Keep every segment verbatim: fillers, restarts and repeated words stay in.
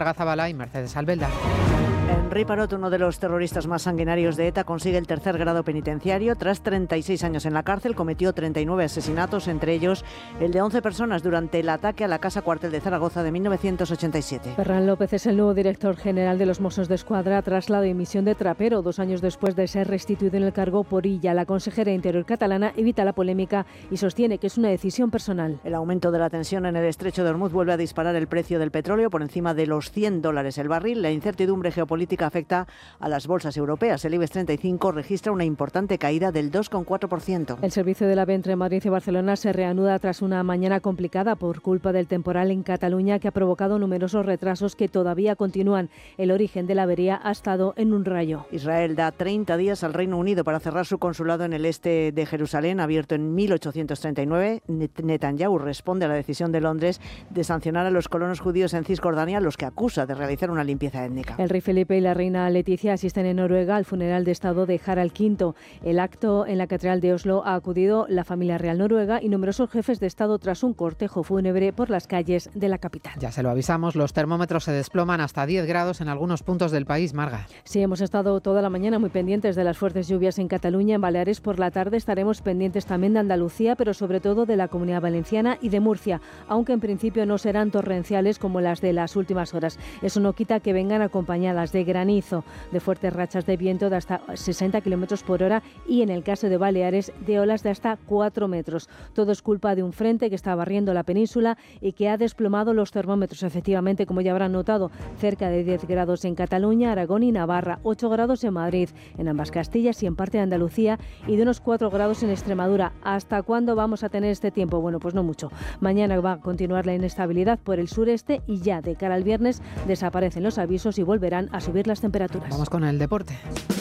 Marga Zabala y Mercedes Albelda. Henri Parot, uno de los terroristas más sanguinarios de ETA, consigue el tercer grado penitenciario. Tras treinta y seis años en la cárcel, cometió treinta y nueve asesinatos, entre ellos el de once personas durante el ataque a la Casa Cuartel de Zaragoza de mil novecientos ochenta y siete. Ferran López es el nuevo director general de los Mossos d'Esquadra tras la dimisión de Trapero, dos años después de ser restituido en el cargo por Illa. La consejera de Interior catalana evita la polémica y sostiene que es una decisión personal. El aumento de la tensión en el estrecho de Hormuz vuelve a disparar el precio del petróleo por encima de los cien dólares el barril. La incertidumbre geopolítica afecta a las bolsas europeas. El IBEX treinta y cinco registra una importante caída del dos coma cuatro por ciento. El servicio del AVE entre Madrid y Barcelona se reanuda tras una mañana complicada por culpa del temporal en Cataluña que ha provocado numerosos retrasos que todavía continúan. El origen de la avería ha estado en un rayo. Israel da treinta días al Reino Unido para cerrar su consulado en el este de Jerusalén, abierto en mil ochocientos treinta y nueve. Netanyahu responde a la decisión de Londres de sancionar a los colonos judíos en Cisjordania, los que acusa de realizar una limpieza étnica. El rey Felipe y la reina Leticia asisten en Noruega al funeral de Estado de Harald quinto. El acto en la Catedral de Oslo ha acudido la familia real noruega y numerosos jefes de Estado tras un cortejo fúnebre por las calles de la capital. Ya se lo avisamos, los termómetros se desploman hasta diez grados en algunos puntos del país, Marga. Sí, hemos estado toda la mañana muy pendientes de las fuertes lluvias en Cataluña. En Baleares por la tarde estaremos pendientes también de Andalucía, pero sobre todo de la Comunidad Valenciana y de Murcia, aunque en principio no serán torrenciales como las de las últimas horas. Eso no quita que vengan acompañadas de granizo, de fuertes rachas de viento de hasta sesenta kilómetros por hora y, en el caso de Baleares, de olas de hasta cuatro metros. Todo es culpa de un frente que está barriendo la península y que ha desplomado los termómetros. Efectivamente, como ya habrán notado, cerca de diez grados en Cataluña, Aragón y Navarra, ocho grados en Madrid, en ambas Castillas y en parte de Andalucía, y de unos cuatro grados en Extremadura. ¿Hasta cuándo vamos a tener este tiempo? Bueno, pues no mucho. Mañana va a continuar la inestabilidad por el sureste y ya de cara al viernes desaparecen los avisos y volverán a subir las temperaturas. Vamos con el deporte.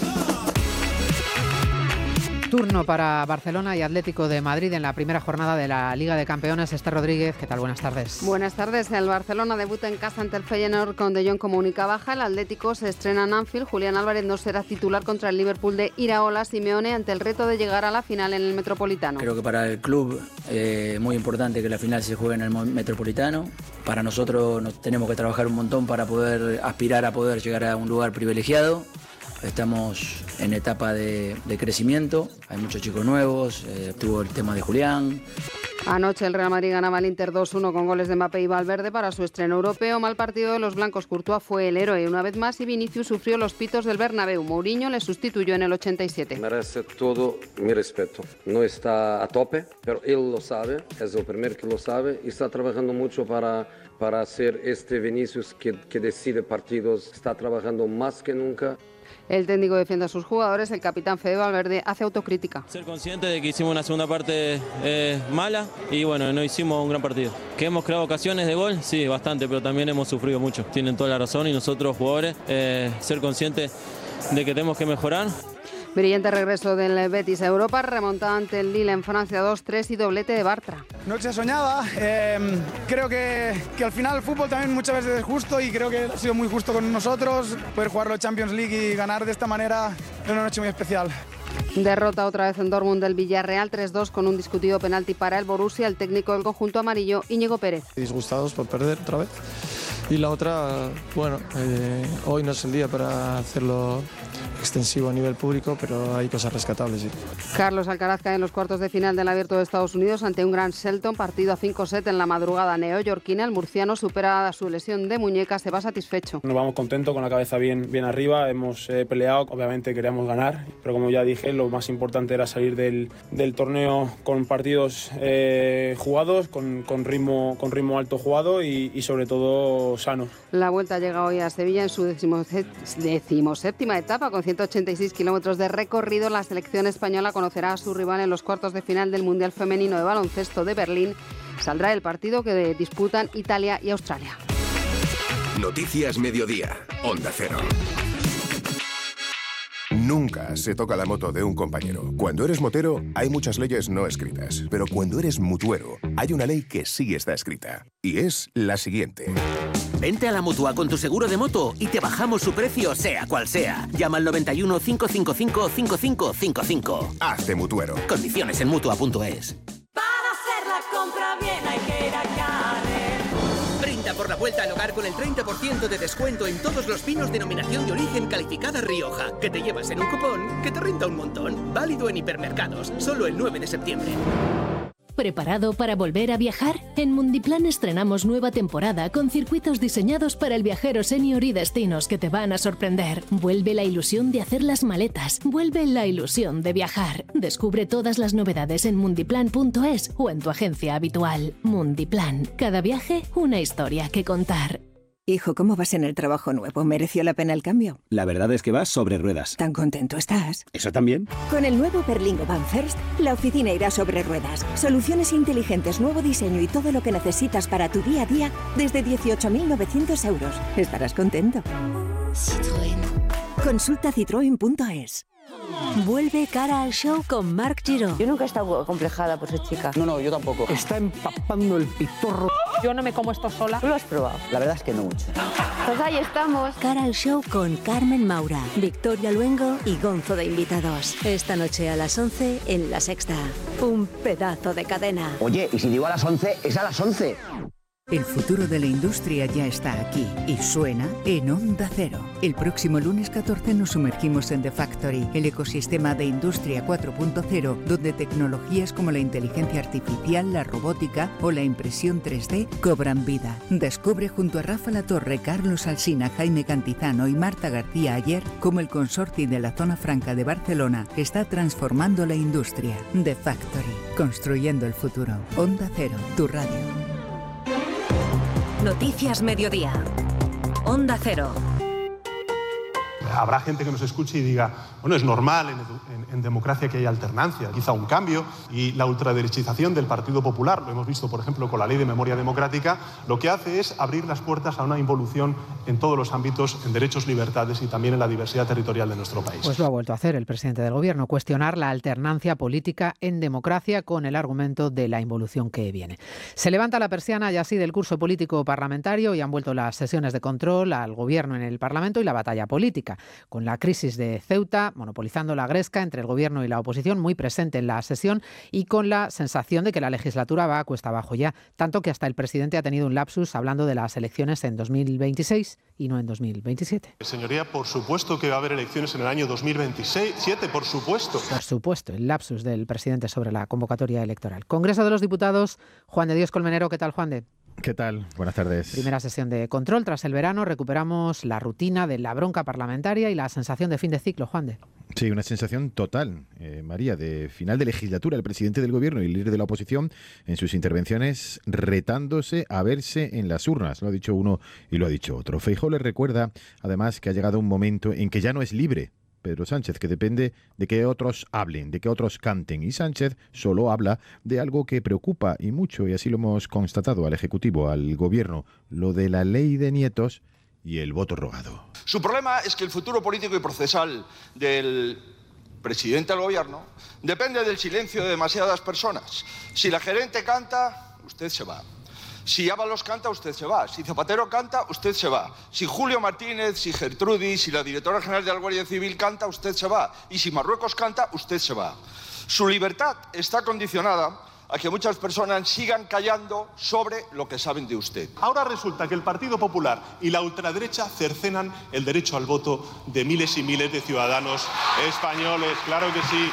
Turno para Barcelona y Atlético de Madrid en la primera jornada de la Liga de Campeones. Esther Rodríguez, ¿qué tal? Buenas tardes. Buenas tardes. El Barcelona debuta en casa ante el Feyenoord con De Jong como única baja. El Atlético se estrena en Anfield. Julián Álvarez no será titular contra el Liverpool de Iraola. Simeone ante el reto de llegar a la final en el Metropolitano. Creo que para el club es eh, muy importante que la final se juegue en el Metropolitano. Para nosotros nos tenemos que trabajar un montón para poder aspirar a poder llegar a un lugar privilegiado. Estamos en etapa de, de crecimiento, hay muchos chicos nuevos, eh, tuvo el tema de Julián. Anoche el Real Madrid ganaba al Inter dos uno con goles de Mbappé y Valverde para su estreno europeo. Mal partido de los blancos, Courtois fue el héroe una vez más y Vinicius sufrió los pitos del Bernabéu. Mourinho le sustituyó en el ochenta y siete. Merece todo mi respeto. No está a tope, pero él lo sabe, es el primero que lo sabe y está trabajando mucho para, para hacer este Vinicius que, que decide partidos. Está trabajando más que nunca. El técnico defiende a sus jugadores, el capitán Fede Valverde hace autocrítica. Ser consciente de que hicimos una segunda parte eh, mala y bueno, no hicimos un gran partido. ¿Que hemos creado ocasiones de gol? Sí, bastante, pero también hemos sufrido mucho. Tienen toda la razón y nosotros jugadores, eh, ser conscientes de que tenemos que mejorar. Brillante regreso del Betis a Europa, remontada ante el Lille en Francia dos tres y doblete de Bartra. Noche soñada, eh, creo que, que al final el fútbol también muchas veces es justo y creo que ha sido muy justo con nosotros. Poder jugar la Champions League y ganar de esta manera es una noche muy especial. Derrota otra vez en Dortmund del Villarreal tres dos con un discutido penalti para el Borussia. El técnico del conjunto amarillo, Íñigo Pérez. Disgustados por perder otra vez. Y la otra, bueno, eh, hoy no es el día para hacerlo extensivo a nivel público, pero hay cosas rescatables, sí. Carlos Alcaraz cae en los cuartos de final del Abierto de Estados Unidos ante un Grand Shelton, partido a cinco set en la madrugada neoyorquina. El murciano, superada su lesión de muñeca, se va satisfecho. Nos vamos contentos, con la cabeza bien, bien arriba, hemos eh, peleado, obviamente queríamos ganar, pero como ya dije, lo más importante era salir del, del torneo con partidos eh, jugados, con, con, ritmo, con ritmo alto jugado y, y sobre todo sano. La Vuelta llega hoy a Sevilla en su decimoséptima etapa con ciento ochenta y seis kilómetros de recorrido. La selección española conocerá a su rival en los cuartos de final del Mundial Femenino de Baloncesto de Berlín. Saldrá el partido que disputan Italia y Australia. Noticias Mediodía, Onda Cero. Nunca se toca la moto de un compañero. Cuando eres motero, hay muchas leyes no escritas. Pero cuando eres mutuero, hay una ley que sí está escrita. Y es la siguiente. Vente a la Mutua con tu seguro de moto y te bajamos su precio, sea cual sea. Llama al noventa y uno, cinco cinco cinco, cinco cinco cinco cinco. Hazte mutuero. Condiciones en Mutua punto es. Para hacer la compra bien hay que ir a Caner. Brinda por la vuelta al hogar con el treinta por ciento de descuento en todos los vinos denominación de origen calificada Rioja, que te llevas en un cupón que te renta un montón. Válido en hipermercados, solo el nueve de septiembre. ¿Preparado para volver a viajar? En Mundiplan estrenamos nueva temporada con circuitos diseñados para el viajero senior y destinos que te van a sorprender. Vuelve la ilusión de hacer las maletas. Vuelve la ilusión de viajar. Descubre todas las novedades en mundiplan punto es o en tu agencia habitual. Mundiplan. Cada viaje, una historia que contar. Hijo, ¿cómo vas en el trabajo nuevo? ¿Mereció la pena el cambio? La verdad es que vas sobre ruedas. ¿Tan contento estás? ¿Eso también? Con el nuevo Berlingo Van First, la oficina irá sobre ruedas. Soluciones inteligentes, nuevo diseño y todo lo que necesitas para tu día a día desde dieciocho mil novecientos euros. Estarás contento. Citroën. Consulta citroen punto es. Vuelve Cara al Show con Marc Giró. Yo nunca he estado acomplejada por ser chica. No, no, yo tampoco. Está empapando el pitorro. Yo no me como esto sola. ¿Tú lo has probado? La verdad es que no mucho. Pues ahí estamos. Cara al Show con Carmen Maura, Victoria Luengo y Gonzo de invitados. Esta noche a las once en La Sexta. Un pedazo de cadena. Oye, y si digo a las once, es a las once. El futuro de la industria ya está aquí y suena en Onda Cero. El próximo lunes catorce nos sumergimos en The Factory, el ecosistema de Industria cuatro punto cero, donde tecnologías como la inteligencia artificial, la robótica o la impresión tres D cobran vida. Descubre junto a Rafa Latorre, Carlos Alsina, Jaime Cantizano y Marta García Ayer cómo el consorcio de la Zona Franca de Barcelona está transformando la industria. The Factory, construyendo el futuro. Onda Cero, tu radio. Noticias Mediodía. Onda Cero. Habrá gente que nos escuche y diga, bueno, es normal en, en, en democracia que haya alternancia, quizá un cambio, y la ultraderechización del Partido Popular, lo hemos visto por ejemplo con la Ley de Memoria Democrática, lo que hace es abrir las puertas a una involución en todos los ámbitos, en derechos, libertades y también en la diversidad territorial de nuestro país. Pues lo ha vuelto a hacer el presidente del Gobierno, cuestionar la alternancia política en democracia con el argumento de la involución que viene. Se levanta la persiana ya así del curso político parlamentario y han vuelto las sesiones de control al Gobierno en el Parlamento y la batalla política, con la crisis de Ceuta monopolizando la gresca entre el Gobierno y la oposición muy presente en la sesión y con la sensación de que la legislatura va a cuesta abajo ya, tanto que hasta el presidente ha tenido un lapsus hablando de las elecciones en dos mil veintiséis y no en dos mil veintisiete. Señoría, por supuesto que va a haber elecciones en el año dos mil veintisiete, por supuesto. Por supuesto, el lapsus del presidente sobre la convocatoria electoral. Congreso de los Diputados, Juan de Dios Colmenero, ¿qué tal, Juan de? ¿Qué tal? Buenas tardes. Primera sesión de control. Tras el verano recuperamos la rutina de la bronca parlamentaria y la sensación de fin de ciclo, Juan de. Sí, una sensación total, eh, María, de final de legislatura. El presidente del Gobierno y el líder de la oposición en sus intervenciones retándose a verse en las urnas. Lo ha dicho uno y lo ha dicho otro. Feijóo le recuerda, además, que ha llegado un momento en que ya no es libre Pedro Sánchez, que depende de que otros hablen, de que otros canten. Y Sánchez solo habla de algo que preocupa y mucho, y así lo hemos constatado al Ejecutivo, al Gobierno, lo de la ley de nietos y el voto rogado. Su problema es que el futuro político y procesal del presidente del Gobierno depende del silencio de demasiadas personas. Si la gerente canta, usted se va. Si Ábalos canta, usted se va. Si Zapatero canta, usted se va. Si Julio Martínez, si Gertrudis, si la directora general de la Guardia Civil canta, usted se va. Y si Marruecos canta, usted se va. Su libertad está condicionada a que muchas personas sigan callando sobre lo que saben de usted. Ahora resulta que el Partido Popular y la ultraderecha cercenan el derecho al voto de miles y miles de ciudadanos españoles. Claro que sí.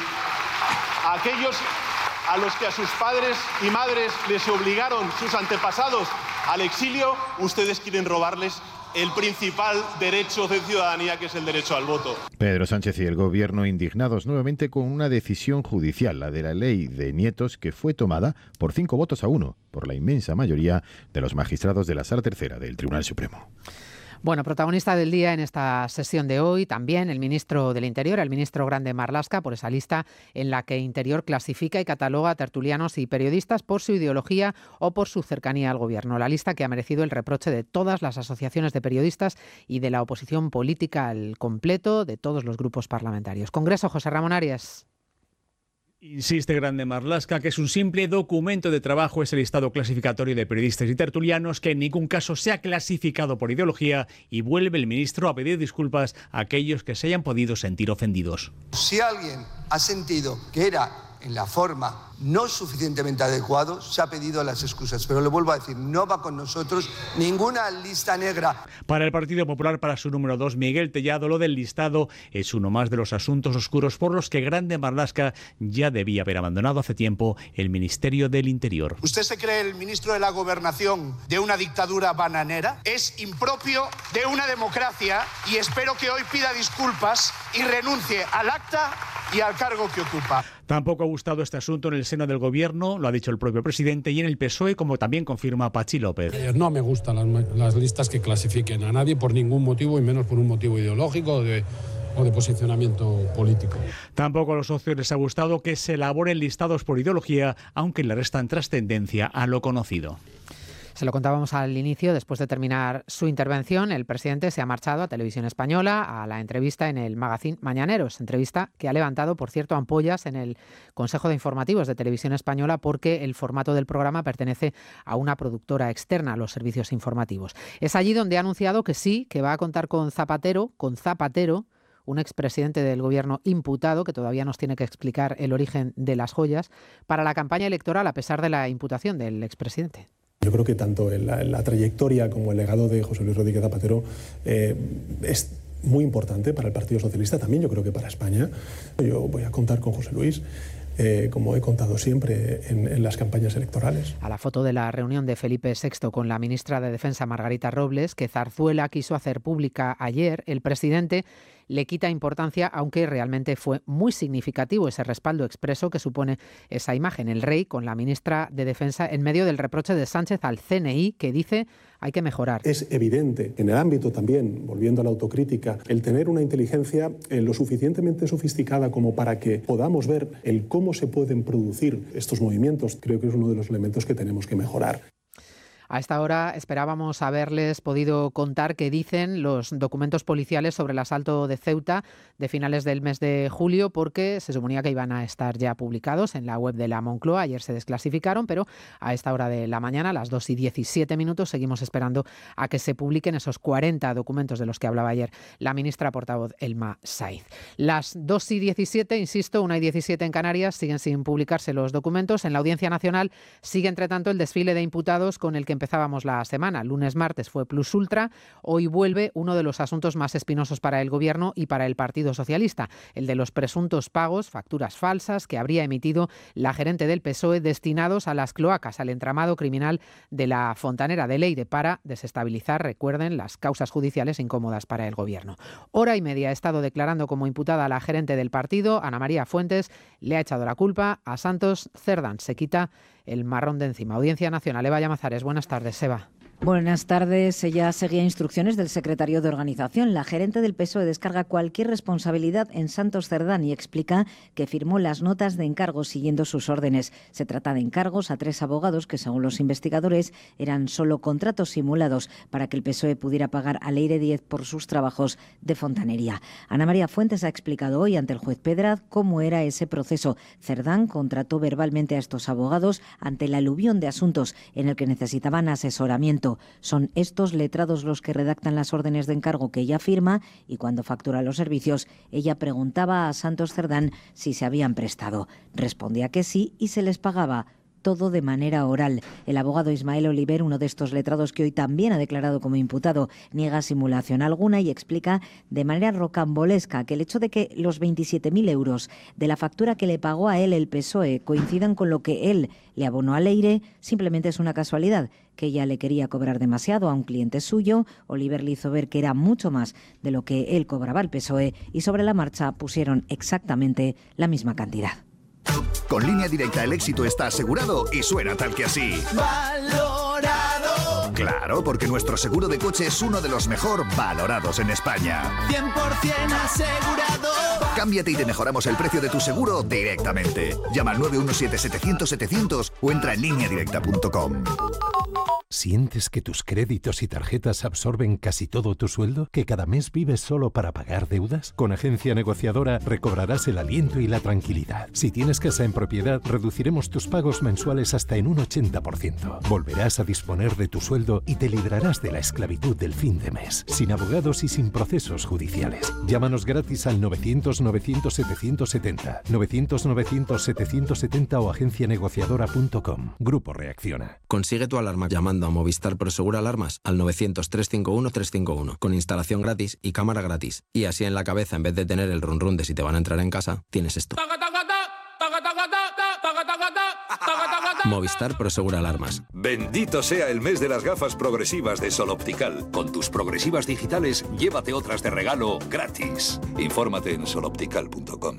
Aquellos a los que a sus padres y madres les obligaron sus antepasados al exilio, ustedes quieren robarles el principal derecho de ciudadanía, que es el derecho al voto. Pedro Sánchez y el Gobierno indignados nuevamente con una decisión judicial, la de la ley de nietos, que fue tomada por cinco votos a uno, por la inmensa mayoría de los magistrados de la Sala Tercera del Tribunal Supremo. Bueno, protagonista del día en esta sesión de hoy también el ministro del Interior, el ministro Grande Marlaska, por esa lista en la que Interior clasifica y cataloga a tertulianos y periodistas por su ideología o por su cercanía al Gobierno. La lista que ha merecido el reproche de todas las asociaciones de periodistas y de la oposición política al completo, de todos los grupos parlamentarios. Congreso, José Ramón Arias. Insiste Grande Marlaska que es un simple documento de trabajo ese listado clasificatorio de periodistas y tertulianos que en ningún caso se ha clasificado por ideología, y vuelve el ministro a pedir disculpas a aquellos que se hayan podido sentir ofendidos. Si alguien ha sentido que era en la forma no suficientemente adecuado, se ha pedido las excusas. Pero le vuelvo a decir, no va con nosotros ninguna lista negra. Para el Partido Popular, para su número dos, Miguel Tellado, lo del listado es uno más de los asuntos oscuros por los que Grande Marlaska ya debía haber abandonado hace tiempo el Ministerio del Interior. ¿Usted se cree el ministro de la Gobernación de una dictadura bananera? Es impropio de una democracia y espero que hoy pida disculpas y renuncie al acta y al cargo que ocupa. Tampoco ha gustado este asunto en el seno del Gobierno, lo ha dicho el propio presidente, y en el P S O E, como también confirma Patxi López. Eh, no me gustan las, las listas que clasifiquen a nadie por ningún motivo, y menos por un motivo ideológico o de, o de posicionamiento político. Tampoco a los socios les ha gustado que se elaboren listados por ideología, aunque le restan trascendencia a lo conocido. Se lo contábamos al inicio, después de terminar su intervención, el presidente se ha marchado a Televisión Española a la entrevista en el magazín Mañaneros, entrevista que ha levantado, por cierto, ampollas en el Consejo de Informativos de Televisión Española porque el formato del programa pertenece a una productora externa a los servicios informativos. Es allí donde ha anunciado que sí, que va a contar con Zapatero, con Zapatero, un expresidente del gobierno imputado, que todavía nos tiene que explicar el origen de las joyas, para la campaña electoral a pesar de la imputación del expresidente. Yo creo que tanto la, la trayectoria como el legado de José Luis Rodríguez Zapatero eh, es muy importante para el Partido Socialista, también yo creo que para España. Yo voy a contar con José Luis, eh, como he contado siempre en, en las campañas electorales. A la foto de la reunión de Felipe sexto con la ministra de Defensa, Margarita Robles, que Zarzuela quiso hacer pública ayer, el presidente le quita importancia, aunque realmente fue muy significativo ese respaldo expreso que supone esa imagen. El rey con la ministra de Defensa en medio del reproche de Sánchez al C N I, que dice hay que mejorar. Es evidente, en el ámbito también, volviendo a la autocrítica, el tener una inteligencia eh, lo suficientemente sofisticada como para que podamos ver el cómo se pueden producir estos movimientos, creo que es uno de los elementos que tenemos que mejorar. A esta hora esperábamos haberles podido contar qué dicen los documentos policiales sobre el asalto de Ceuta de finales del mes de julio, porque se suponía que iban a estar ya publicados en la web de la Moncloa. Ayer se desclasificaron, pero a esta hora de la mañana, a las dos y diecisiete minutos, seguimos esperando a que se publiquen esos cuarenta documentos de los que hablaba ayer la ministra portavoz Elma Saiz. Las dos y diecisiete, insisto, una y diecisiete en Canarias, siguen sin publicarse los documentos. En la Audiencia Nacional sigue, entre tanto, el desfile de imputados con el que empezábamos la semana. Lunes, martes fue Plus Ultra. Hoy vuelve uno de los asuntos más espinosos para el Gobierno y para el Partido Socialista, el de los presuntos pagos, facturas falsas que habría emitido la gerente del P S O E destinados a las cloacas, al entramado criminal de la Fontanera de Leire, para desestabilizar, recuerden, las causas judiciales incómodas para el Gobierno. Hora y media ha estado declarando como imputada a la gerente del partido. Ana María Fuentes le ha echado la culpa a Santos Cerdán. Se quita el marrón de encima. Audiencia Nacional. Eva Llamazares, buenas tardes. Eva. Buenas tardes. Ella seguía instrucciones del secretario de organización. La gerente del P S O E descarga cualquier responsabilidad en Santos Cerdán y explica que firmó las notas de encargo siguiendo sus órdenes. Se trata de encargos a tres abogados que, según los investigadores, eran solo contratos simulados para que el P S O E pudiera pagar a Leire Díez por sus trabajos de fontanería. Ana María Fuentes ha explicado hoy ante el juez Pedraz cómo era ese proceso. Cerdán contrató verbalmente a estos abogados ante el aluvión de asuntos en el que necesitaban asesoramiento. Son estos letrados los que redactan las órdenes de encargo que ella firma, y cuando factura los servicios, ella preguntaba a Santos Cerdán si se habían prestado. Respondía que sí y se les pagaba. Todo de manera oral. El abogado Ismael Oliver, uno de estos letrados que hoy también ha declarado como imputado, niega simulación alguna y explica de manera rocambolesca que el hecho de que los veintisiete mil euros de la factura que le pagó a él el P S O E coincidan con lo que él le abonó a Leire simplemente es una casualidad, que ella le quería cobrar demasiado a un cliente suyo. Oliver le hizo ver que era mucho más de lo que él cobraba al P S O E y sobre la marcha pusieron exactamente la misma cantidad. Con Línea Directa el éxito está asegurado y suena tal que así. Valorado. Claro, porque nuestro seguro de coche es uno de los mejor valorados en España. cien por ciento asegurado. Cámbiate y te mejoramos el precio de tu seguro directamente. Llama al nueve uno siete setecientos setecientos o entra en línea directa punto com. ¿Sientes que tus créditos y tarjetas absorben casi todo tu sueldo? ¿Que cada mes vives solo para pagar deudas? Con Agencia Negociadora recobrarás el aliento y la tranquilidad. Si tienes casa en propiedad, reduciremos tus pagos mensuales hasta en un ochenta por ciento. Volverás a disponer de tu sueldo y te librarás de la esclavitud del fin de mes, sin abogados y sin procesos judiciales. Llámanos gratis al novecientos novecientos setecientos setenta, novecientos novecientos setecientos setenta o agencia negociadora punto com. Grupo Reacciona. Consigue tu alarma llamando a Movistar Prosegur Alarmas al novecientos, trescientos cincuenta y uno, trescientos cincuenta y uno, con instalación gratis y cámara gratis. Y así en la cabeza, en vez de tener el run run de si te van a entrar en casa, tienes esto. Movistar Prosegur Alarmas. Bendito sea el mes de las gafas progresivas de Sol Optical. Con tus progresivas digitales, llévate otras de regalo gratis. Infórmate en sol optical punto com.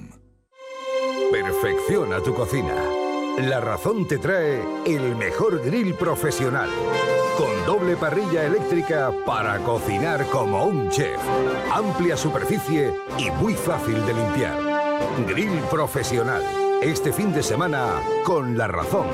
Perfecciona tu cocina. La Razón te trae el mejor grill profesional, con doble parrilla eléctrica para cocinar como un chef. Amplia superficie y muy fácil de limpiar. Grill profesional. Este fin de semana con La Razón.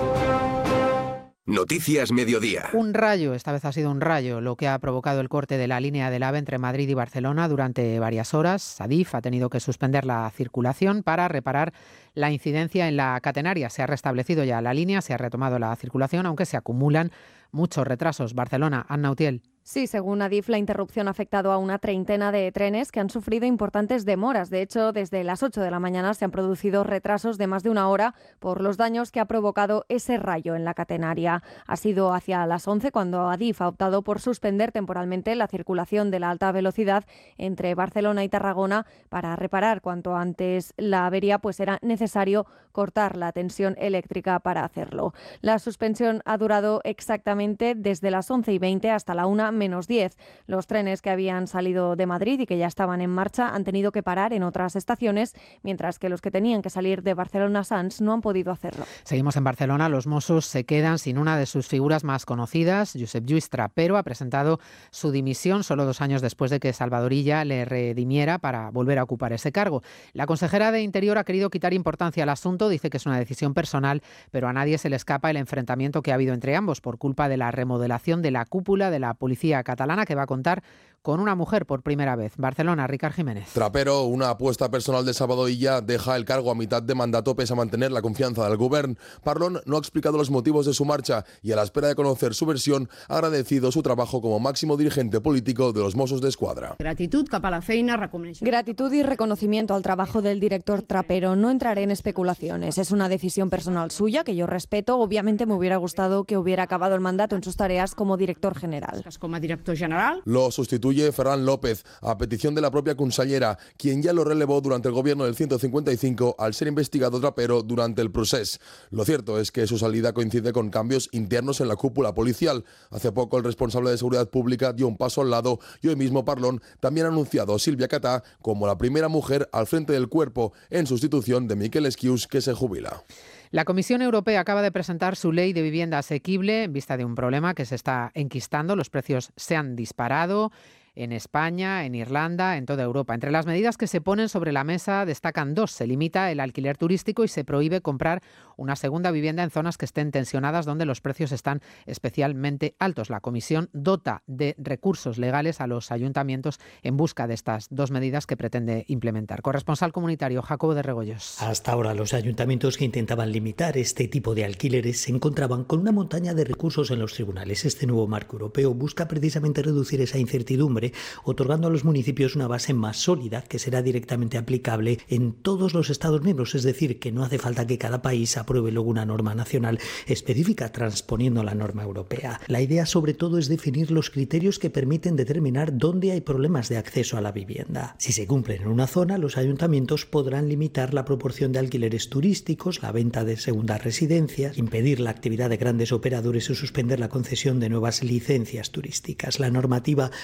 Noticias Mediodía. Un rayo, esta vez ha sido un rayo, lo que ha provocado el corte de la línea del AVE entre Madrid y Barcelona durante varias horas. Adif ha tenido que suspender la circulación para reparar la incidencia en la catenaria. Se ha restablecido ya la línea, se ha retomado la circulación, aunque se acumulan muchos retrasos. Barcelona, Anna Utiel. Sí, según Adif, la interrupción ha afectado a una treintena de trenes que han sufrido importantes demoras. De hecho, desde las ocho de la mañana se han producido retrasos de más de una hora por los daños que ha provocado ese rayo en la catenaria. Ha sido hacia las once cuando Adif ha optado por suspender temporalmente la circulación de la alta velocidad entre Barcelona y Tarragona para reparar cuanto antes la avería, pues era necesario cortar la tensión eléctrica para hacerlo. La suspensión ha durado exactamente desde las once y veinte hasta la una menos diez. Los trenes que habían salido de Madrid y que ya estaban en marcha han tenido que parar en otras estaciones, mientras que los que tenían que salir de Barcelona-Sants no han podido hacerlo. Seguimos en Barcelona. Los Mossos se quedan sin una de sus figuras más conocidas. Josep Lluís Trapero ha presentado su dimisión solo dos años después de que Salvador Illa le redimiera para volver a ocupar ese cargo. La consejera de Interior ha querido quitar importancia al asunto. Dice que es una decisión personal, pero a nadie se le escapa el enfrentamiento que ha habido entre ambos por culpa de la remodelación de la cúpula de la policía catalana, que va a contar con una mujer por primera vez. Barcelona, Ricard Jiménez. Trapero, una apuesta personal de Salvador Illa, deja el cargo a mitad de mandato pese a mantener la confianza del govern. Parlon no ha explicado los motivos de su marcha y, a la espera de conocer su versión, ha agradecido su trabajo como máximo dirigente político de los Mossos d'Esquadra. Gratitud cap a la feina, Gratitud y reconocimiento al trabajo del director Trapero. No entraré en especulaciones. Es una decisión personal suya que yo respeto. Obviamente me hubiera gustado que hubiera acabado el mandato en sus tareas como director general. Como director general. Lo sustituye Ferran López, a petición de la propia consellera, quien ya lo relevó durante el gobierno del ciento cincuenta y cinco al ser investigado Trapero durante el procés. Lo cierto es que su salida coincide con cambios internos en la cúpula policial. Hace poco el responsable de seguridad pública dio un paso al lado y hoy mismo Parlon también ha anunciado a Sílvia Catà como la primera mujer al frente del cuerpo, en sustitución de Miquel Esquius, que se jubila. La Comisión Europea acaba de presentar su ley de vivienda asequible en vista de un problema que se está enquistando. Los precios se han disparado en España, en Irlanda, en toda Europa. Entre las medidas que se ponen sobre la mesa destacan dos. Se limita el alquiler turístico y se prohíbe comprar una segunda vivienda en zonas que estén tensionadas, donde los precios están especialmente altos. La Comisión dota de recursos legales a los ayuntamientos en busca de estas dos medidas que pretende implementar. Corresponsal comunitario Jacobo de Regoyos. Hasta ahora los ayuntamientos que intentaban limitar este tipo de alquileres se encontraban con una montaña de recursos en los tribunales. Este nuevo marco europeo busca precisamente reducir esa incertidumbre, otorgando a los municipios una base más sólida que será directamente aplicable en todos los Estados miembros, es decir, que no hace falta que cada país apruebe luego una norma nacional específica transponiendo la norma europea. La idea sobre todo es definir los criterios que permiten determinar dónde hay problemas de acceso a la vivienda. Si se cumplen en una zona, los ayuntamientos podrán limitar la proporción de alquileres turísticos, la venta de segundas residencias, impedir la actividad de grandes operadores o suspender la concesión de nuevas licencias turísticas. La normativa no obliga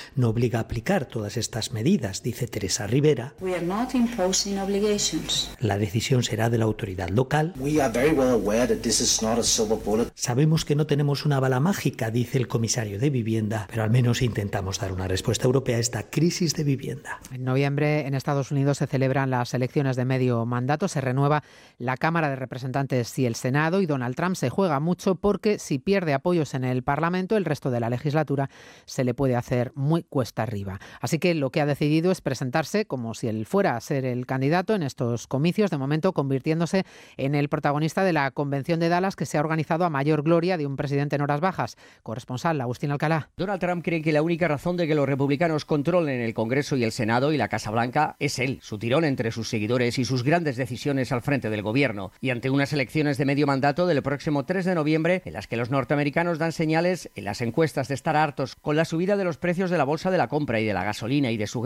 obliga a aplicar todas estas medidas, dice Teresa Rivera. We are not imposing obligations. La decisión será de la autoridad local. We are very well aware that this is not a silver bullet. Sabemos que no tenemos una bala mágica, dice el comisario de Vivienda, pero al menos intentamos dar una respuesta europea a esta crisis de vivienda. En noviembre en Estados Unidos se celebran las elecciones de medio mandato, se renueva la Cámara de Representantes y el Senado y Donald Trump se juega mucho porque si pierde apoyos en el Parlamento, el resto de la legislatura se le puede hacer muy cuesta arriba. Así que lo que ha decidido es presentarse como si él fuera a ser el candidato en estos comicios, de momento convirtiéndose en el protagonista de la convención de Dallas que se ha organizado a mayor gloria de un presidente en horas bajas. Corresponsal Agustín Alcalá. Donald Trump cree que la única razón de que los republicanos controlen el Congreso y el Senado y la Casa Blanca es él, su tirón entre sus seguidores y sus grandes decisiones al frente del gobierno. Y ante unas elecciones de medio mandato del próximo tres de noviembre, en las que los norteamericanos dan señales en las encuestas de estar hartos con la subida de los precios de la bolsa de la compra y de la gasolina y de su